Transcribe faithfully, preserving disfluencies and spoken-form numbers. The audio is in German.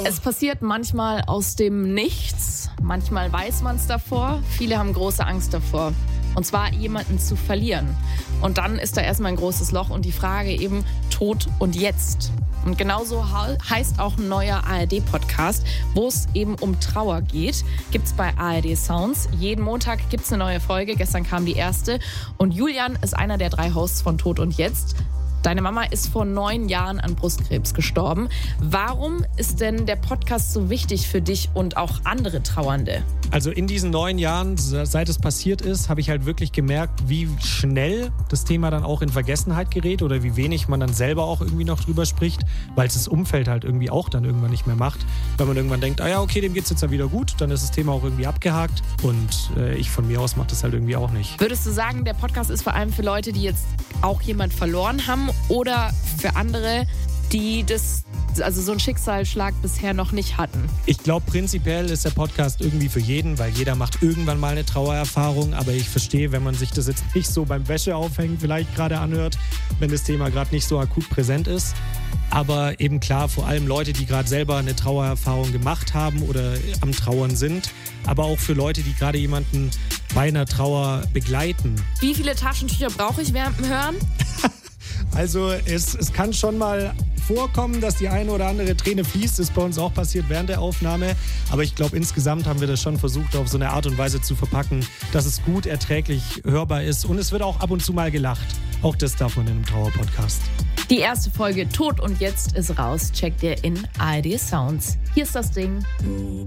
Es passiert manchmal aus dem Nichts, manchmal weiß man es davor. Viele haben große Angst davor. Und zwar jemanden zu verlieren. Und dann ist da erstmal ein großes Loch und die Frage eben Tod und Jetzt. Und genauso heißt auch ein neuer A R D-Podcast, wo es eben um Trauer geht. Gibt's bei A R D Sounds. Jeden Montag gibt's eine neue Folge. Gestern kam die erste. Und Julian ist einer der drei Hosts von Tod und Jetzt. Deine Mama ist vor neun Jahren an Brustkrebs gestorben. Warum ist denn der Podcast so wichtig für dich und auch andere Trauernde? Also in diesen neun Jahren, seit es passiert ist, habe ich halt wirklich gemerkt, wie schnell das Thema dann auch in Vergessenheit gerät oder wie wenig man dann selber auch irgendwie noch drüber spricht, weil es das Umfeld halt irgendwie auch dann irgendwann nicht mehr macht. Weil man irgendwann denkt, ah ja, okay, dem geht's jetzt ja wieder gut, dann ist das Thema auch irgendwie abgehakt und äh, ich von mir aus mache das halt irgendwie auch nicht. Würdest du sagen, der Podcast ist vor allem für Leute, die jetzt auch jemand verloren haben oder für andere, die das, also so einen Schicksalsschlag bisher noch nicht hatten? Ich glaube, prinzipiell ist der Podcast irgendwie für jeden, weil jeder macht irgendwann mal eine Trauererfahrung. Aber ich verstehe, wenn man sich das jetzt nicht so beim Wäscheaufhängen vielleicht gerade anhört, wenn das Thema gerade nicht so akut präsent ist. Aber eben klar, vor allem Leute, die gerade selber eine Trauererfahrung gemacht haben oder am Trauern sind. Aber auch für Leute, die gerade jemanden bei einer Trauer begleiten. Wie viele Taschentücher brauche ich während dem Hören? Also es, es kann schon mal vorkommen, dass die eine oder andere Träne fließt. Das ist bei uns auch passiert während der Aufnahme. Aber ich glaube, insgesamt haben wir das schon versucht, auf so eine Art und Weise zu verpacken, dass es gut erträglich hörbar ist. Und es wird auch ab und zu mal gelacht. Auch das darf man in einem Trauer-Podcast. Die erste Folge Tod und Jetzt ist raus. Checkt ihr in A R D Sounds. Hier ist das Ding.